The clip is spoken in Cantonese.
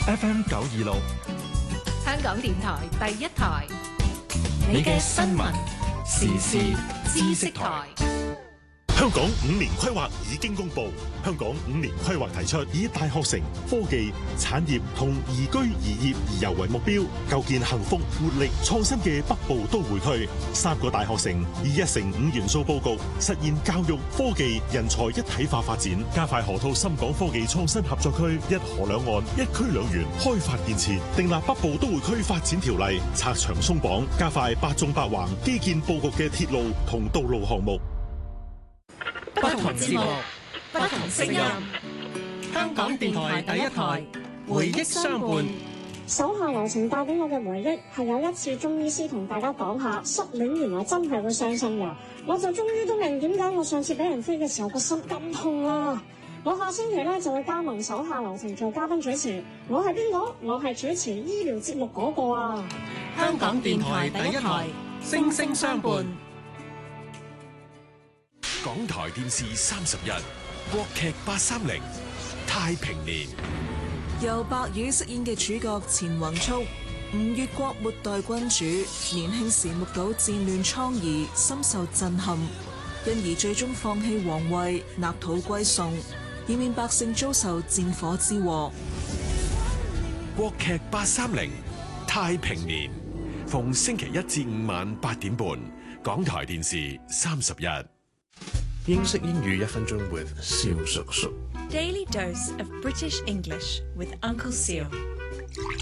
FM 926， 香港電台第一台， 你嘅新聞時事知識台。 香港5年規劃已經公布，香港5年規劃提出以大學城、科技、產業同宜居宜業宜遊為目標，構建幸福、活力、創新嘅北部都會區。3個大學城以1城5元素佈局，實現教育、科技、人才一體化發展，加快河套深港科技創新合作區，一河兩岸、一區兩園開發建設，訂立北部都會區發展條例，拆牆鬆綁，加快8縱8橫基建佈局嘅鐵路同道路項目。 不同節目，不同聲音。香港電台第一台，回憶相伴。 手下留情帶俾我嘅回憶係有一次中醫師同大家講下失戀原來真係會傷身㗎，我就終於都明點解我上次俾人飛嘅時候個心咁痛啦。我下星期咧就會加盟手下留情做嘉賓主持。我係邊個？我係主持醫療節目嗰個啊。 香港電台第一台，聲聲相伴。 港台電視31，國劇830，太平年。 由白宇飾演嘅主角錢宏速，吳越國末代君主，年輕時目睹戰亂瘡痍，深受震撼，因而最終放棄皇位，納土歸宋，以免百姓遭受戰火之禍。 國劇830，太平年，逢星期1至5晚8點半，港台電視31。 英式英語1分鐘 with 蕭叔叔。 Daily dose of British English with Uncle Seal.